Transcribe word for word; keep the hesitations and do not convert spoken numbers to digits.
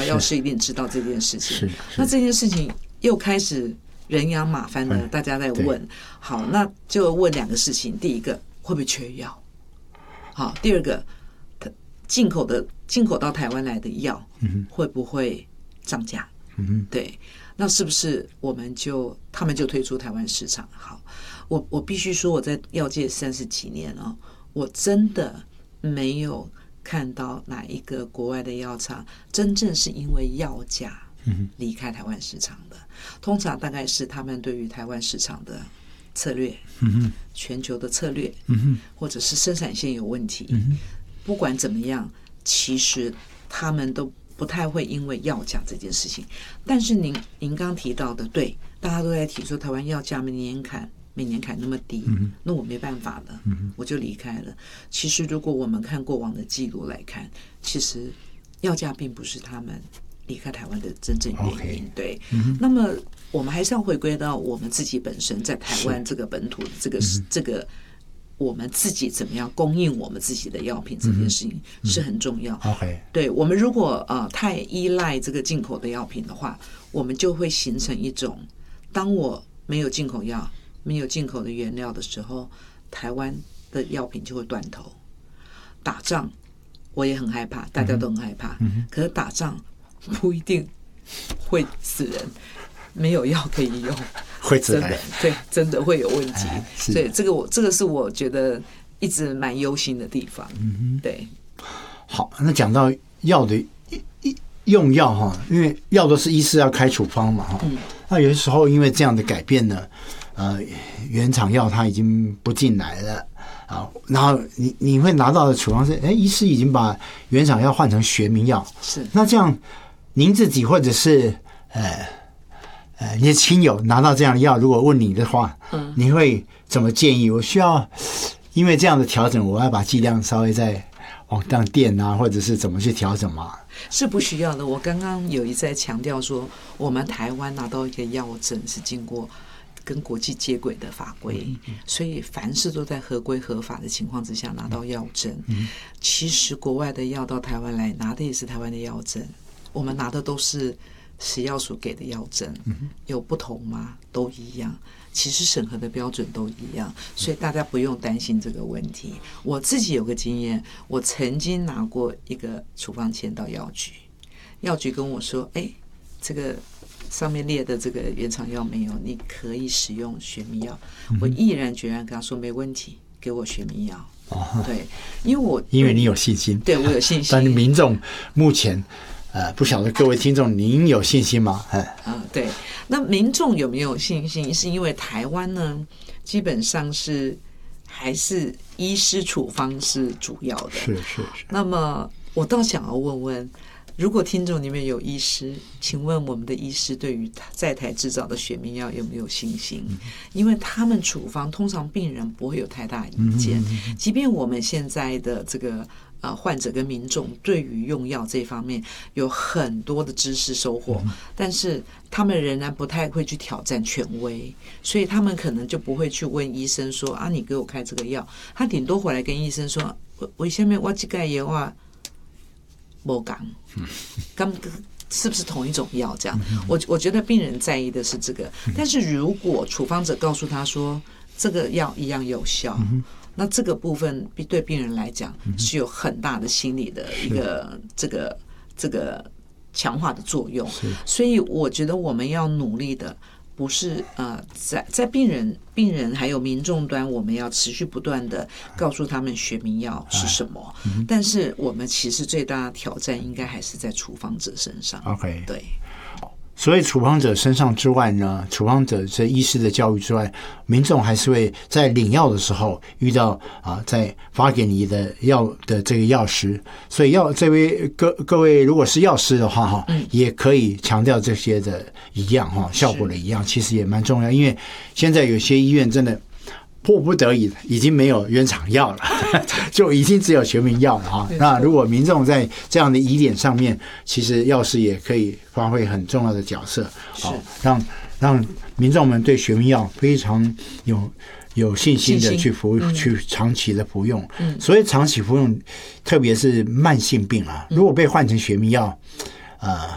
药师一定知道这件事情。那这件事情又开始人仰马翻的，大家在问。好，那就问两个事情：第一个，会不会缺药？好，第二个，进口的进口到台湾来的药会不会涨价？嗯，对，那是不是我们就他们就退出台湾市场？好，我我必须说，我在药界三十几年哦，我真的没有看到哪一个国外的药厂真正是因为药价离开台湾市场的。通常大概是他们对于台湾市场的策略，全球的策略，或者是生产线有问题。不管怎么样，其实他们都不太会因为药价这件事情。但是您您刚提到的，对，大家都在提说台湾药价每年砍每年砍那么低，那我没办法了，我就离开了。其实如果我们看过往的记录来看，其实药价并不是他们离开台湾的真正原因。Okay. 对、嗯，那么我们还是要回归到我们自己本身在台湾这个本土的这个、嗯、这个我们自己怎么样供应我们自己的药品这件事情是很重要。 嗯、OK， 对，我们如果呃太依赖这个进口的药品的话，我们就会形成一种，当我没有进口药、没有进口的原料的时候，台湾的药品就会断头。打仗我也很害怕，大家都很害怕，嗯、可是打仗不一定会死人，没有药可以用， 会致癌， 对，真的会有问题。所以这个我这个是我觉得一直蛮忧心的地方。嗯，对。 好，那讲到药的用药哈，因为药都是医师要开处方嘛哈。嗯。那有些时候因为这样的改变呢，呃，原厂药它已经不进来了。啊，然后你你会拿到的处方是，哎，医师已经把原厂药换成学名药， 是。那这样，您自己或者是呃呃你的亲友拿到这样的药，如果问你的话，嗯，你会怎么建议？我需要因为这样的调整，我要把剂量稍微再往上垫啊，或者是怎么去调整吗？ 是不需要的。我刚刚有一再强调说，我们台湾拿到一个药证是经过跟国际接轨的法规，所以凡事都在合规合法的情况之下拿到药证。其实国外的药到台湾来拿的也是台湾的药证，我们拿的都是食药署给的药证，有不同吗？都一样，其实审核的标准都一样，所以大家不用担心这个问题。我自己有个经验，我曾经拿过一个处方签到药局，药局跟我说，哎，这个上面列的这个原厂药没有，你可以使用学名药。我毅然决然跟他说没问题，给我学名药。哦，对，因为我因为你有信心， 对我有信心。 但是民众目前呃不晓得各位听众您有信心吗？哎， 啊，对，那民众有没有信心？是因为台湾呢，基本上是还是医师处方是主要的， 是是是。 那么我倒想要问问，如果听众里面有医师，请问我们的医师对于在台制造的学名药有没有信心？因为他们处方通常病人不会有太大意见，即便我们现在的这个呃患者跟民众对于用药这方面有很多的知识收获，但是他们仍然不太会去挑战权威，所以他们可能就不会去问医生说啊，你给我开这个药，他顶多回来跟医生说，为什么我这个药啊没讲，刚是不是同一种药？这样，我我觉得病人在意的是这个。但是如果处方者告诉他说这个药一样有效，那这个部分对病人来讲是有很大的心理的一个这个这个强化的作用。所以我觉得我们要努力的不是呃，在在病人、病人还有民众端，我们要持续不断的告诉他们学名药是什么。嗯、但是我们其实最大的挑战应该还是在处方者身上。 OK， 对。 所以处方者身上之外呢，处方者在医师的教育之外，民众还是会在领药的时候遇到啊，在发给你的药的这个药师，所以药这位各各位如果是药师的话哈，嗯，也可以强调这些的一样哈，效果的一样，其实也蛮重要，因为现在有些医院真的迫不得已已经没有原厂药了，就已经只有学名药了哈。那如果民众在这样的疑点上面，其实药师也可以发挥很重要的角色，好让让民众们对学名药非常有有信心的去服嗯、去长期的服用。嗯、所以长期服用，特别是慢性病啊，如果被换成学名药，呃，